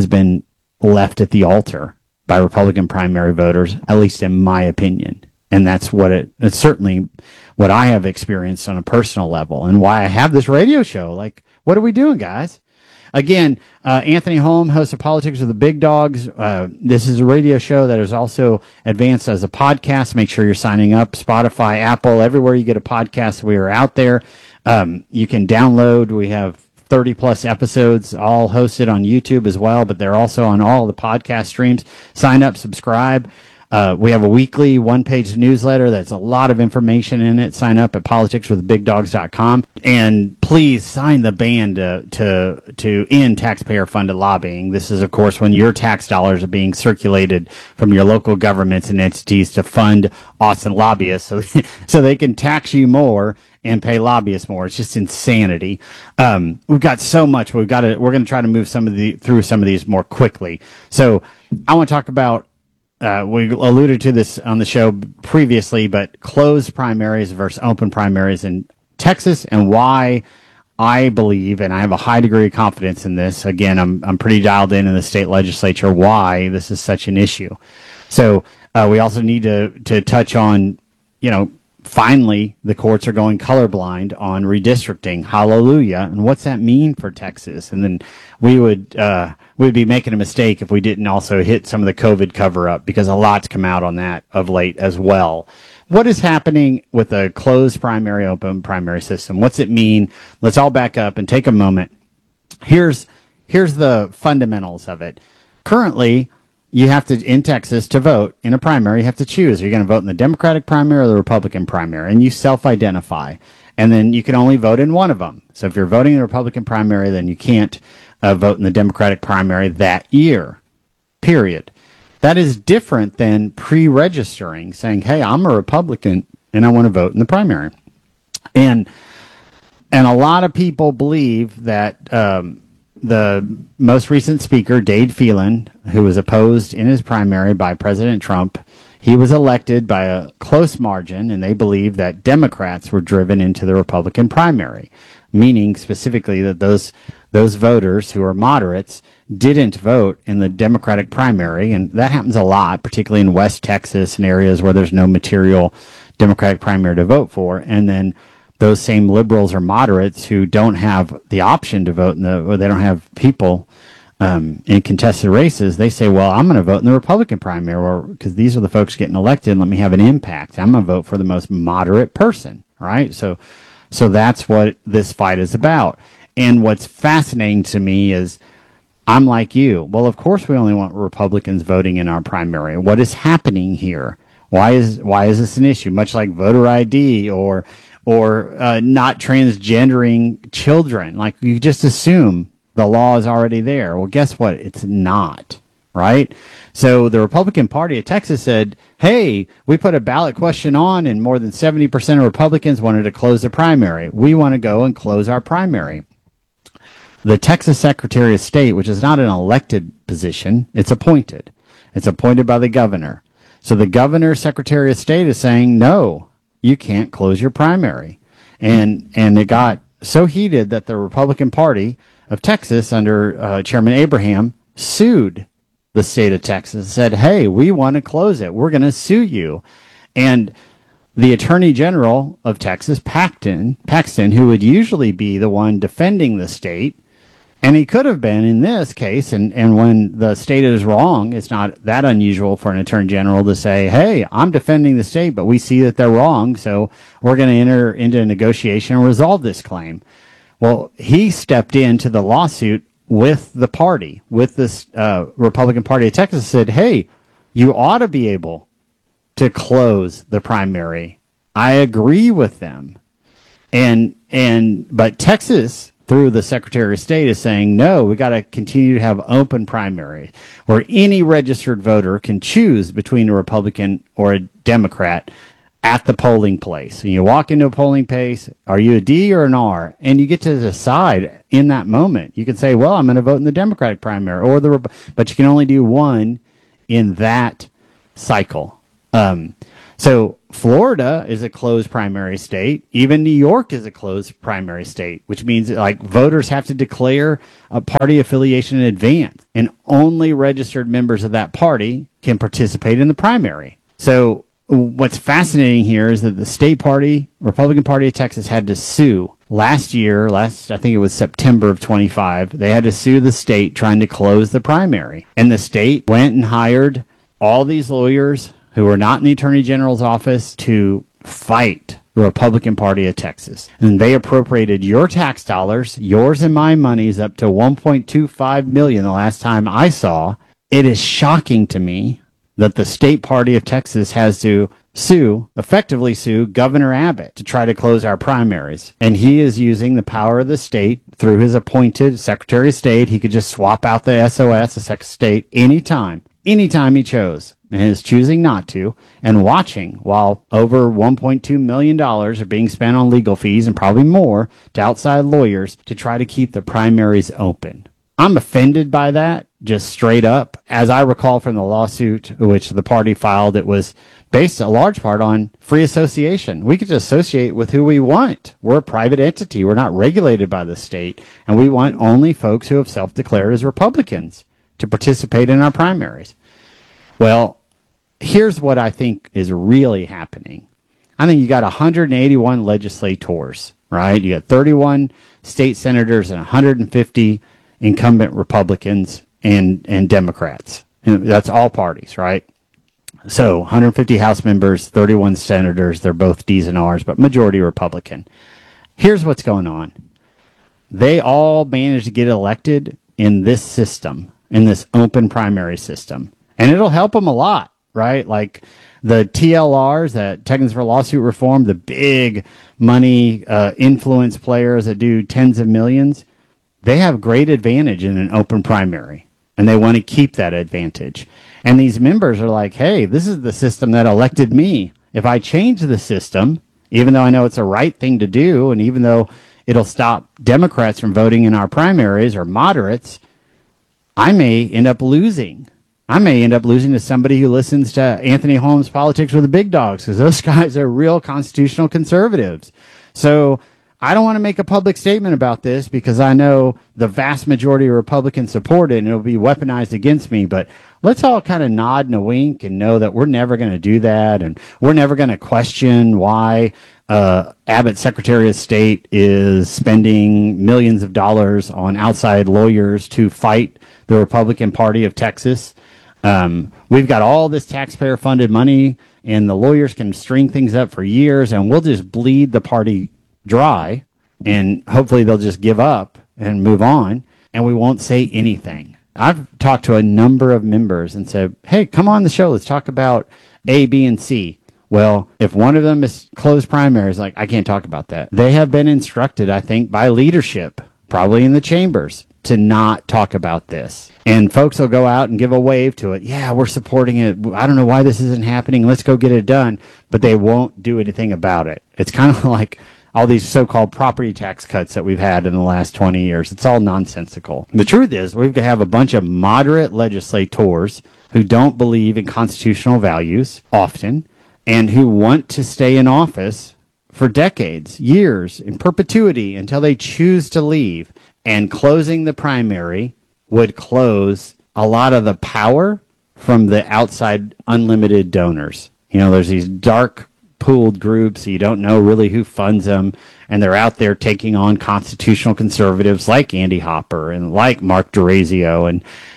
Speaker 1: left at the altar by Republican primary voters, at least in my opinion. And that's it's certainly what I have experienced on a personal level and why I have this radio show. Like, what are we doing, guys? Again, Anthony Holm, host of Politics with the Big Dogs. This is a radio show that is also advanced as a podcast. Make sure you're signing up. Spotify, Apple, everywhere you get a podcast, we are out there. You can download. We have 30 plus episodes, all hosted on YouTube as well, but they're also on all the podcast streams. Sign up, subscribe. We have a weekly one-page newsletter that's a lot of information in it. Sign up at politicswiththebigdogs.com. And please sign the ban to end taxpayer-funded lobbying. This is, of course, when your tax dollars are being circulated from your local governments and entities to fund awesome lobbyists so they can tax you more and pay lobbyists more. It's just insanity. We've got so much. We're going to try to move through some of these more quickly. So I want to talk about, we alluded to this on the show previously, but closed primaries versus open primaries in Texas, and why I believe, and I have a high degree of confidence in this. Again, I'm pretty dialed in the state legislature why this is such an issue. So we also need to touch on, finally the courts are going colorblind on redistricting. Hallelujah! And what's that mean for Texas? And then we'd be making a mistake if we didn't also hit some of the COVID cover up, because a lot's come out on that of late as well. What is happening with a closed primary, open primary system? What's it mean? Let's all back up and take a moment. Here's the fundamentals of it. Currently, you have to, in Texas, to vote in a primary, you have to choose. Are you going to vote in the Democratic primary or the Republican primary? And you self-identify. And then you can only vote in one of them. So if you're voting in the Republican primary, then you can't vote in the Democratic primary that year, period. That is different than pre-registering, saying, hey, I'm a Republican and I want to vote in the primary. And a lot of people believe that the most recent speaker, Dade Phelan, who was opposed in his primary by President Trump, he was elected by a close margin, and they believe that Democrats were driven into the Republican primary, meaning specifically that those voters who are moderates didn't vote in the Democratic primary, and that happens a lot, particularly in West Texas and areas where there's no material Democratic primary to vote for, and then those same liberals or moderates who don't have the option to vote or they don't have people in contested races, they say, well, I'm going to vote in the Republican primary, or because these are the folks getting elected, and let me have an impact. I'm going to vote for the most moderate person, right? So that's what this fight is about. And what's fascinating to me is I'm like you. Well, of course we only want Republicans voting in our primary. What is happening here? Why is this an issue? Much like voter ID or not transgendering children. Like, you just assume the law is already there. Well, guess what? It's not, right? So the Republican Party of Texas said, hey, we put a ballot question on and more than 70% of Republicans wanted to close the primary. We want to go and close our primary. The Texas Secretary of State, which is not an elected position, it's appointed. It's appointed by the governor. So the governor, Secretary of State, is saying, no, you can't close your primary. And it got so heated that the Republican Party of Texas under Chairman Abraham sued the state of Texas and said, hey, we want to close it. We're going to sue you. And the Attorney General of Texas, Paxton, who would usually be the one defending the state, and he could have been in this case, and when the state is wrong, it's not that unusual for an attorney general to say, hey, I'm defending the state, but we see that they're wrong, so we're going to enter into a negotiation and resolve this claim. Well, he stepped into the lawsuit with the party, with this Republican Party of Texas, said, hey, you ought to be able to close the primary I agree with them. But Texas, through the Secretary of State, is saying, no, we got to continue to have open primary where any registered voter can choose between a Republican or a Democrat at the polling place. And you walk into a polling place, are you a D or an R? And you get to decide in that moment. You can say, well, I'm going to vote in the Democratic primary but you can only do one in that cycle. So Florida is a closed primary state. Even New York is a closed primary state, which means like voters have to declare a party affiliation in advance, and only registered members of that party can participate in the primary. So what's fascinating here is that the state party, Republican Party of Texas, had to sue last year, I think it was September of 25, they had to sue the state trying to close the primary. And the state went and hired all these lawyers who were not in the Attorney General's office to fight the Republican Party of Texas. And they appropriated your tax dollars, yours and my monies, up to $1.25 million the last time I saw. It is shocking to me that the state party of Texas has to effectively sue Governor Abbott to try to close our primaries. And he is using the power of the state through his appointed Secretary of State. He could just swap out the SOS, the Secretary of State, anytime he chose, and is choosing not to, and watching while over $1.2 million are being spent on legal fees and probably more to outside lawyers to try to keep the primaries open. I'm offended by that, just straight up. As I recall from the lawsuit which the party filed, it was based a large part on free association. We could associate with who we want. We're a private entity. We're not regulated by the state, and we want only folks who have self-declared as Republicans to participate in our primaries. Well, here's what I think is really happening. I think you got 181 legislators, right? You got 31 state senators and 150 incumbent Republicans and Democrats. And that's all parties, right? So 150 House members, 31 senators. They're both D's and R's, but majority Republican. Here's what's going on. They all managed to get elected in this system, in this open primary system. And it'll help them a lot, right? Like the TLRs, that Texans for Lawsuit Reform, the big money influence players that do tens of millions, they have great advantage in an open primary, and they want to keep that advantage. And these members are like, hey, this is the system that elected me. If I change the system, even though I know it's a right thing to do, and even though it'll stop Democrats from voting in our primaries or moderates, I may end up losing. I may end up losing to somebody who listens to Anthony Holmes' Politics with the Big Dogs, because those guys are real constitutional conservatives. So I don't want to make a public statement about this because I know the vast majority of Republicans support it and it'll be weaponized against me. But let's all kind of nod and a wink and know that we're never going to do that. And we're never going to question why Abbott's Secretary of State is spending millions of dollars on outside lawyers to fight the Republican Party of Texas. We've got all this taxpayer funded money and the lawyers can string things up for years, and we'll just bleed the party dry, and hopefully they'll just give up and move on, and we won't say anything. I've talked to a number of members and said, hey, come on the show. Let's talk about A, B, and C. Well, if one of them is closed primaries, like, I can't talk about that. They have been instructed, I think, by leadership, probably in the chambers, to not talk about this. And folks will go out and give a wave to it. Yeah, we're supporting it. I don't know why this isn't happening. Let's go get it done. But they won't do anything about it. It's kind of like all these so-called property tax cuts that we've had in the last 20 years. It's all nonsensical. The truth is, we've got to have a bunch of moderate legislators who don't believe in constitutional values often, and who want to stay in office for decades, years, in perpetuity until they choose to leave. And closing the primary would close a lot of the power from the outside unlimited donors. You know, there's these dark pooled groups. You don't know really who funds them. And they're out there taking on constitutional conservatives like Andy Hopper and like Mark DeRazio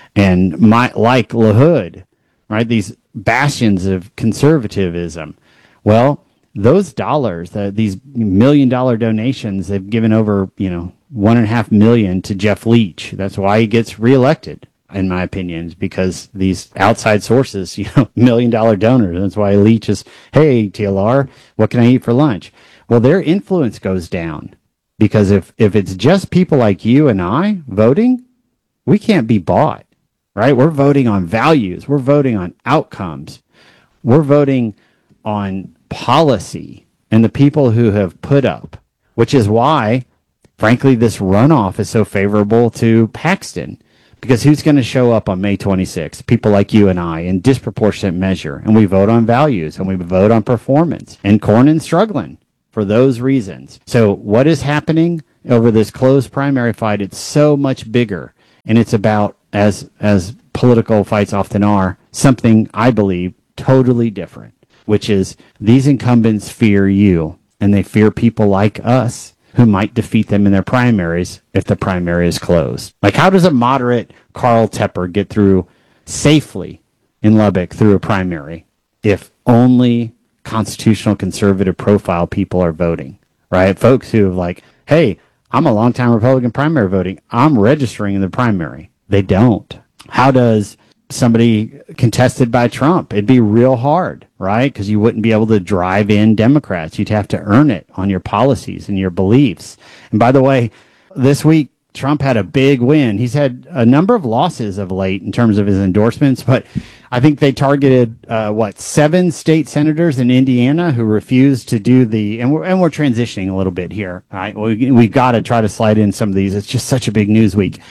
Speaker 1: and like LaHood, right? These bastions of conservatism. Well, those dollars, these $1 million donations, they've given over, $1.5 million to Jeff Leach. That's why he gets reelected. in my opinion, because these outside sources, $1 million donors. That's why Leach is, hey, TLR, what can I eat for lunch? Well, their influence goes down because if it's just people like you and I voting, we can't be bought, right? We're voting on values. We're voting on outcomes. We're voting on policy and the people who have put up, which is why, frankly, this runoff is so favorable to Paxton. Because who's going to show up on May 26th? People like you and I in disproportionate measure. And we vote on values and we vote on performance. And Cornyn's struggling for those reasons. So what is happening over this closed primary fight? It's so much bigger. And it's about, as political fights often are, something I believe totally different, which is these incumbents fear you and they fear people like us who might defeat them in their primaries if the primary is closed. Like, how does a moderate Carl Tepper get through safely in Lubbock through a primary if only constitutional conservative profile people are voting, right? Folks who have like, hey, I'm a longtime Republican primary voting. I'm registering in the primary. They don't. How does somebody contested by Trump? It'd be real hard, right? Because you wouldn't be able to drive in Democrats. You'd have to earn it on your policies and your beliefs. And by the way, this week, Trump had a big win. He's had a number of losses of late in terms of his endorsements, but I think they targeted, 7 state senators in Indiana who refused to do and we're transitioning a little bit here, right? We've got to try to slide in some of these. It's just such a big news week.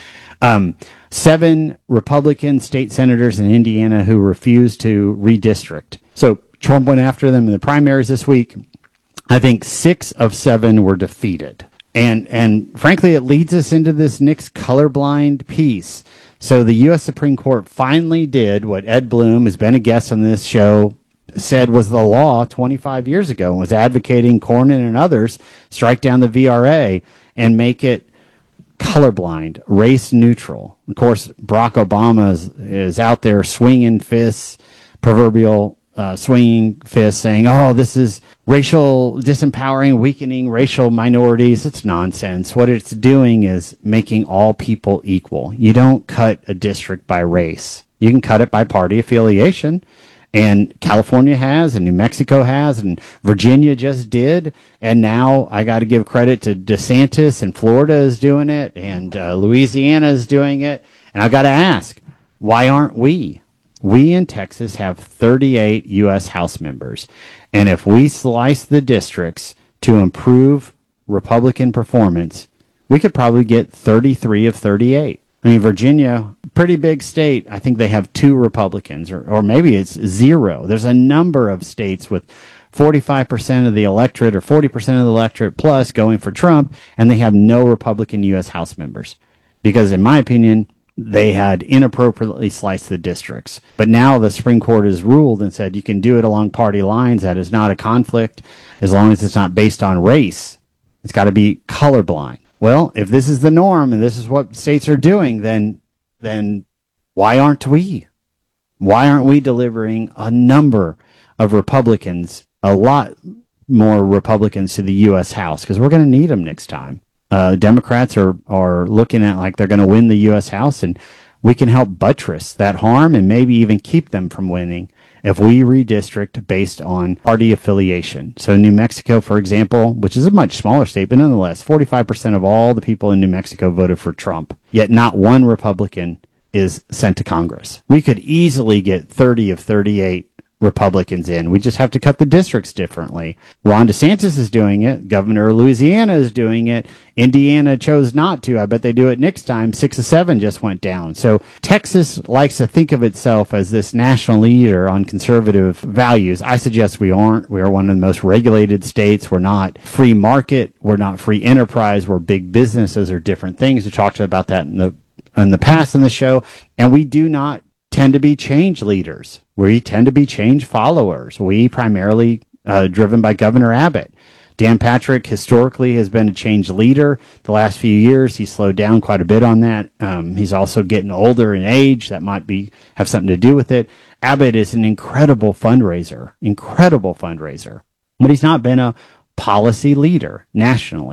Speaker 1: 7 Republican state senators in Indiana who refused to redistrict. So Trump went after them in the primaries this week. I think 6 of 7 were defeated. And frankly, it leads us into this next colorblind piece. So the U.S. Supreme Court finally did what Ed Blum, who's been a guest on this show, said was the law 25 years ago and was advocating Cornyn and others strike down the VRA and make it colorblind, race neutral. Of course, Barack Obama is out there swinging fists, proverbial swinging fists, saying, oh, this is racial disempowering, weakening racial minorities. It's nonsense. What it's doing is making all people equal. You don't cut a district by race. You can cut it by party affiliation. And California has, and New Mexico has, and Virginia just did. And now I got to give credit to DeSantis, and Florida is doing it, and Louisiana is doing it. And I got to ask, why aren't we? We in Texas have 38 U.S. House members. And if we slice the districts to improve Republican performance, we could probably get 33 of 38. I mean, Virginia, pretty big state. I think they have 2 Republicans, or maybe it's 0. There's a number of states with 45% of the electorate or 40% of the electorate plus going for Trump, and they have no Republican U.S. House members. Because in my opinion, they had inappropriately sliced the districts. But now the Supreme Court has ruled and said you can do it along party lines. That is not a conflict as long as it's not based on race. It's got to be colorblind. Well, if this is the norm and this is what states are doing, then why aren't we? Why aren't we delivering a number of Republicans, a lot more Republicans to the U.S. House? Because we're going to need them next time. Democrats are looking at like they're going to win the U.S. House, and we can help buttress that harm and maybe even keep them from winning if we redistrict based on party affiliation. So New Mexico, for example, which is a much smaller state, but nonetheless, 45% of all the people in New Mexico voted for Trump, yet not one Republican is sent to Congress. We could easily get 30 of 38 Republicans in. We just have to cut the districts differently. Ron DeSantis is doing it. Governor of Louisiana is doing it. Indiana chose not to. I bet they do it next time. 6 of 7 just went down. So Texas likes to think of itself as this national leader on conservative values. I suggest we aren't. We are one of the most regulated states. We're not free market. We're not free enterprise. We're big business. Those are different things. We talked about that in the past in the show. And we do not tend to be change leaders. We tend to be change followers. We primarily driven by Governor Abbott. Dan Patrick historically has been a change leader. The last few years, he slowed down quite a bit on that. He's also getting older in age. That might have something to do with it. Abbott is an incredible fundraiser, but he's not been a policy leader nationally.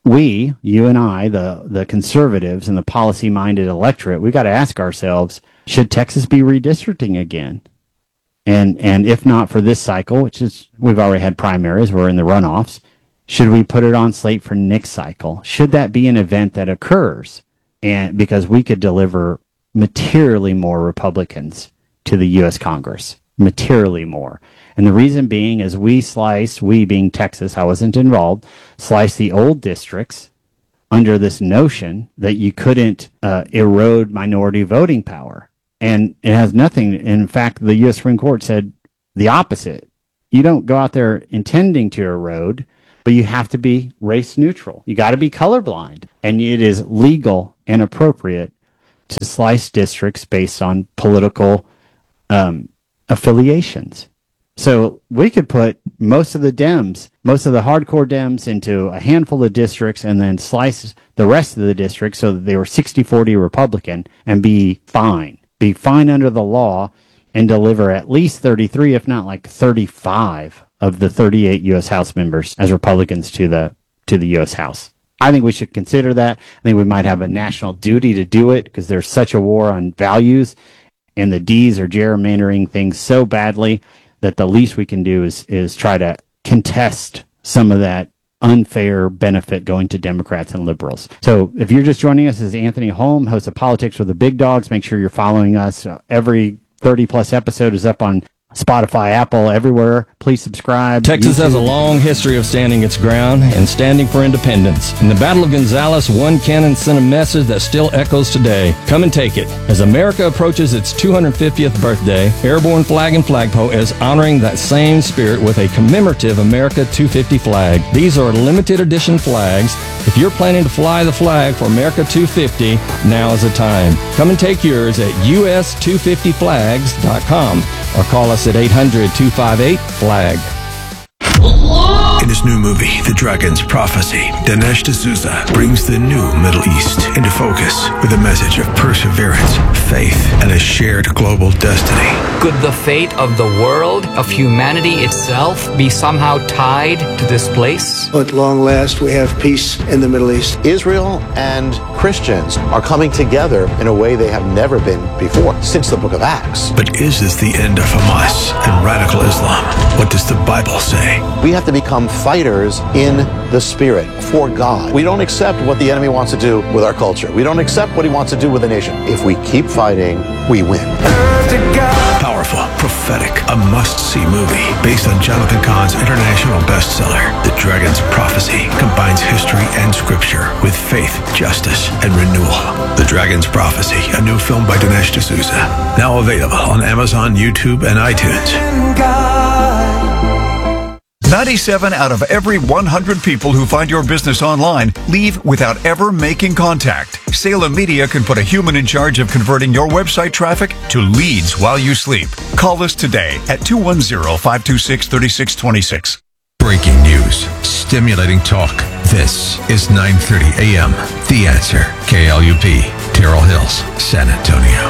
Speaker 1: you and I, the conservatives and the policy-minded electorate, we got to ask ourselves, should Texas be redistricting again? And if not for this cycle, which is, we've already had primaries, we're in the runoffs, should we put it on slate for next cycle? Should that be an event that occurs? And because we could deliver materially more Republicans to the U.S. Congress, materially more. And the reason being is we being Texas, I wasn't involved, sliced the old districts under this notion that you couldn't erode minority voting power. And it has nothing. In fact, the U.S. Supreme Court said the opposite. You don't go out there intending to erode, but you have to be race neutral. You got to be colorblind. And it is legal and appropriate to slice districts based on political affiliations. So we could put most of the hardcore Dems into a handful of districts and then slice the rest of the districts so that they were 60-40 Republican and be fine under the law and deliver at least 33, if not like 35 of the 38 U.S. House members as Republicans to the U.S. House. I think we should consider that. I think we might have a national duty to do it because there's such a war on values, and the D's are gerrymandering things so badly that the least we can do is try to contest some of that unfair benefit going to Democrats and liberals. So if you're just joining us, this is Anthony Holm, host of Politics with the Big Dogs. Make sure you're following us. Every 30-plus episode is up on Spotify, Apple, everywhere. Please subscribe.
Speaker 3: Texas
Speaker 1: YouTube.
Speaker 3: has a long history of standing its ground and standing for independence. In the Battle of Gonzales, one cannon sent a message that still echoes today. Come and take it. As America approaches its 250th birthday, Airborne Flag and Flagpole is honoring that same spirit with a commemorative America 250 flag. These are limited edition flags. If you're planning to fly the flag for America 250, now is the time. Come and take yours at us250flags.com or call us at 800-258-FLAG.
Speaker 4: In his new movie, The Dragon's Prophecy, Dinesh D'Souza brings the new Middle East into focus with a message of perseverance, faith, and a shared global destiny.
Speaker 5: Could the fate of the world, of humanity itself, be somehow tied to this place?
Speaker 6: At long last, we have peace in the Middle East.
Speaker 7: Israel and Christians are coming together in a way they have never been before, since the book of Acts.
Speaker 4: But is this the end of Hamas and radical Islam? What does the Bible say?
Speaker 7: We have to become fighters in the spirit for God. We don't accept what the enemy wants to do with our culture. We don't accept what he wants to do with the nation. If we keep fighting, we win.
Speaker 4: Powerful, prophetic, a must-see movie based on Jonathan Cahn's international bestseller, The Dragon's Prophecy, combines history and scripture with faith, justice, and renewal. The Dragon's Prophecy, a new film by Dinesh D'Souza, now available on Amazon, YouTube, and iTunes.
Speaker 8: 97 out of every 100 people who find your business online leave without ever making contact. Salem Media can put a human in charge of converting your website traffic to leads while you sleep. Call us today at 210-526-3626.
Speaker 4: Breaking news, stimulating talk. This is 9:30 a.m. The Answer, KLUP, Terrell Hills, San Antonio.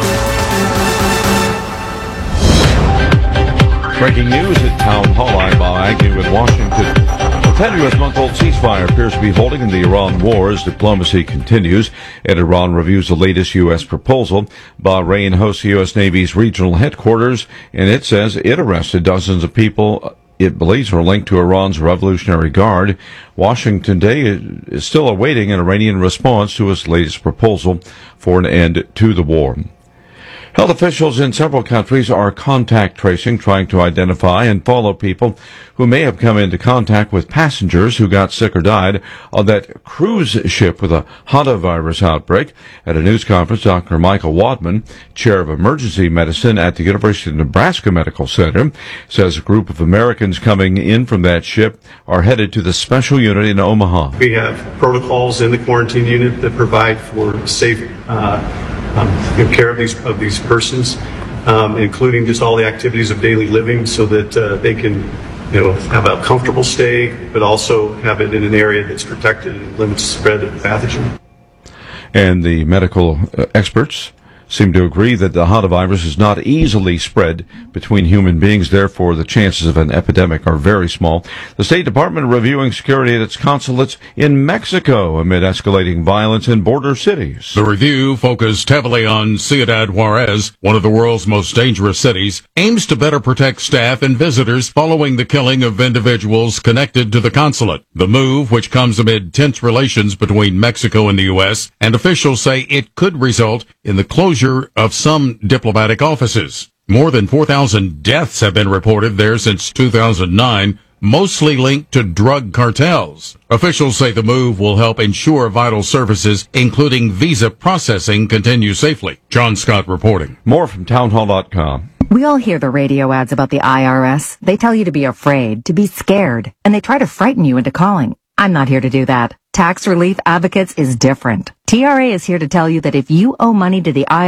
Speaker 9: Breaking news at Town Hall. I'm Bob Agnew in Washington. A 10-month-old ceasefire appears to be holding in the Iran war as diplomacy continues, and Iran reviews the latest U.S. proposal. Bahrain hosts the U.S. Navy's regional headquarters, and it says it arrested dozens of people it believes are linked to Iran's Revolutionary Guard. Washington today is still awaiting an Iranian response to its latest proposal for an end to the war. Health officials in several countries are contact tracing, trying to identify and follow people who may have come into contact with passengers who got sick or died on that cruise ship with a hantavirus outbreak. At a news conference, Dr. Michael Wadman, chair of emergency medicine at the University of Nebraska Medical Center, says a group of Americans coming in from that ship are headed to the special unit in Omaha.
Speaker 10: We have protocols in the quarantine unit that provide for safe care of these persons, including just all the activities of daily living, so that they can, have a comfortable stay, but also have it in an area that's protected and limits the spread of the pathogen.
Speaker 9: And the medical experts seem to agree that the hantavirus is not easily spread between human beings. Therefore, the chances of an epidemic are very small. The State Department reviewing security at its consulates in Mexico amid escalating violence in border cities.
Speaker 11: The review, focused heavily on Ciudad Juarez, one of the world's most dangerous cities, aims to better protect staff and visitors following the killing of individuals connected to the consulate. The move, which comes amid tense relations between Mexico and the U.S., and officials say it could result in the closure of some diplomatic offices. More than 4,000 deaths have been reported there since 2009, mostly linked to drug cartels. Officials say the move will help ensure vital services, including visa processing, continue safely. John Scott reporting.
Speaker 9: More from townhall.com.
Speaker 12: We all hear the radio ads about the IRS. They tell you to be afraid, to be scared, and they try to frighten you into calling. I'm not here to do that. Tax Relief Advocates is different. TRA is here to tell you that if you owe money to the IRS,